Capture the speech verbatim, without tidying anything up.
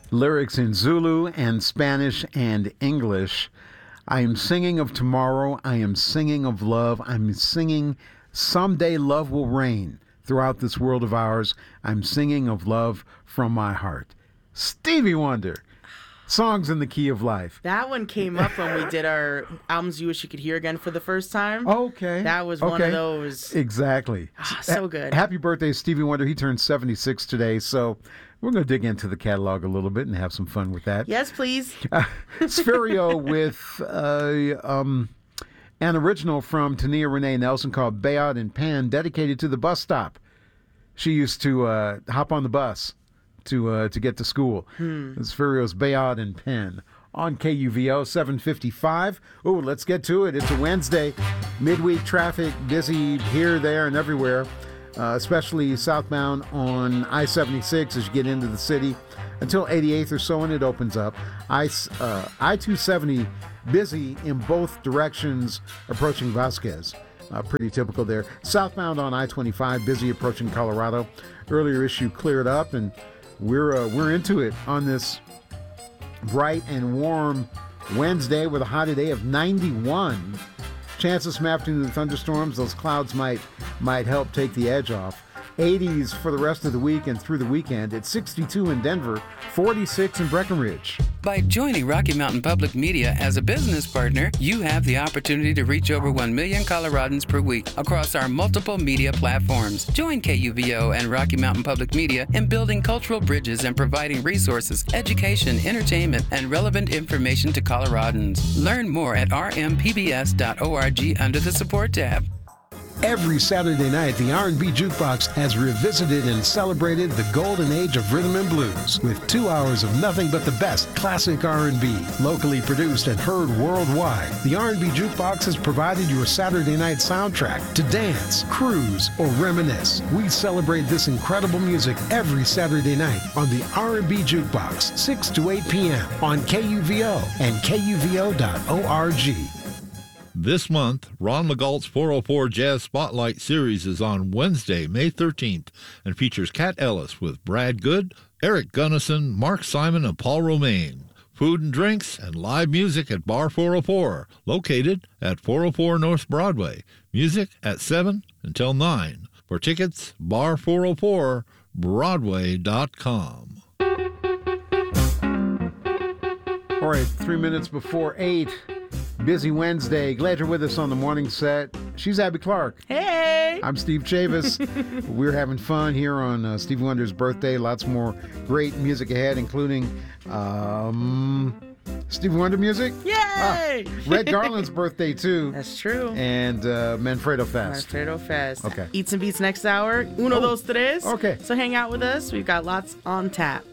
Lyrics in Zulu and Spanish and English. I am singing of tomorrow. I am singing of love. I'm singing someday love will reign throughout this world of ours. I'm singing of love from my heart. Stevie Wonder. Songs in the Key of Life. That one came up when we did our albums you wish you could hear again for the first time. Okay. That was okay. one of those. Exactly. Ah, so good. Happy birthday, Stevie Wonder. He turned seventy-six today, so we're going to dig into the catalog a little bit and have some fun with that. Yes, please. Uh, Sferio with uh, um, an original from Tania Renee Nelson called Bayard and Pan, dedicated to the bus stop. She used to uh, hop on the bus to uh, to get to school. Hmm. Sferio's Bayard and Pan on K U V O seven fifty-five. Oh, let's get to it. It's a Wednesday. Midweek traffic, busy here, there, and everywhere, uh, especially southbound on I seventy-six as you get into the city until eighty-eighth or so, and it opens up. I, uh, I two seventy busy in both directions approaching Vasquez. Uh, pretty typical there. Southbound on I twenty-five, busy approaching Colorado. Earlier issue cleared up, and we're uh, we're into it on this bright and warm Wednesday with a high today of ninety-one. Chances some afternoon thunderstorms. Those clouds might might help take the edge off. eighties for the rest of the week and through the weekend. It's sixty-two in Denver, forty-six in Breckenridge. By joining Rocky Mountain Public Media as a business partner, you have the opportunity to reach over one million Coloradans per week across our multiple media platforms. Join K U V O and Rocky Mountain Public Media in building cultural bridges and providing resources, education, entertainment, and relevant information to Coloradans. Learn more at r m p b s dot org under the support tab. Every Saturday night, the R and B Jukebox has revisited and celebrated the golden age of rhythm and blues with two hours of nothing but the best classic R and B, locally produced and heard worldwide. The R and B Jukebox has provided your Saturday night soundtrack to dance, cruise, or reminisce. We celebrate this incredible music every Saturday night on the R and B Jukebox, six to eight p.m. on K U V O and K U V O dot org. This month, Ron LeGault's four oh four Jazz Spotlight Series is on Wednesday, May thirteenth, and features Cat Ellis with Brad Good, Eric Gunnison, Mark Simon, and Paul Romaine. Food and drinks and live music at Bar four oh four, located at four oh four North Broadway. Music at seven until nine. For tickets, bar four oh four broadway dot com. All right, three minutes before eight. Busy Wednesday. Glad you're with us on the morning set. She's Abby Clark. Hey! I'm Steve Chavis. We're having fun here on uh, Stevie Wonder's birthday. Lots more great music ahead, including um, Stevie Wonder music. Yay! Ah, Red Garland's birthday, too. That's true. And uh, Manfredo Fest. Manfredo Fest. Okay. Eats and Beats next hour. Uno, oh, dos, tres. Okay. So hang out with us. We've got lots on tap.